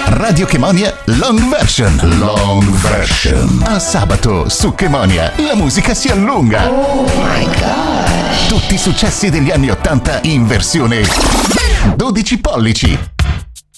Radio Chemonia Long Version. Long version. A sabato su Chemonia la musica si allunga. Oh my gosh. Tutti i successi degli anni '80 in versione 12 pollici.